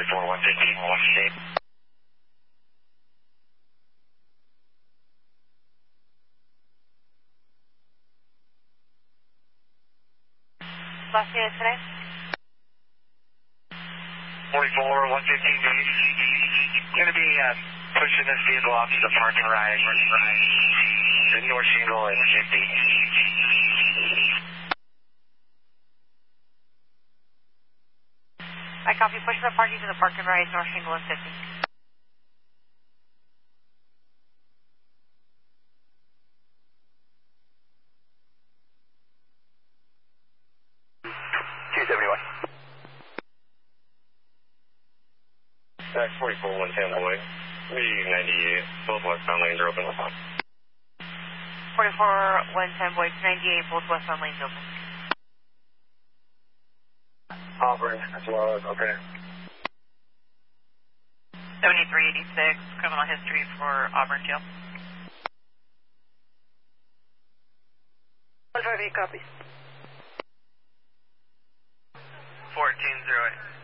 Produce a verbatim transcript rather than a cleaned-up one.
forty-four one fifteen, watch the tape. Last unit today? forty-four one fifteen, dude. Going to be uh, pushing this vehicle off to the park and ride. The north shingle at fifty. I copy. Pushing the parking to the park and ride, north shingle at fifty. two seventy-one. Back forty-four one ten away. We ninety-eight. Both westbound lanes are open. forty-four one ten boy, ninety-eight, both westbound lanes open. Auburn as well as, okay. seventy-three eighty-six, criminal history for Auburn jail. one five eight, copy. fourteen oh eight.